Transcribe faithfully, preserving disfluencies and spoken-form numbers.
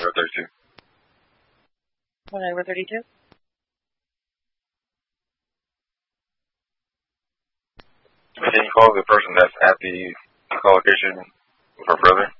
Highway thirty-two. On Highway thirty-two? Can you call the person that's at the location with her brother?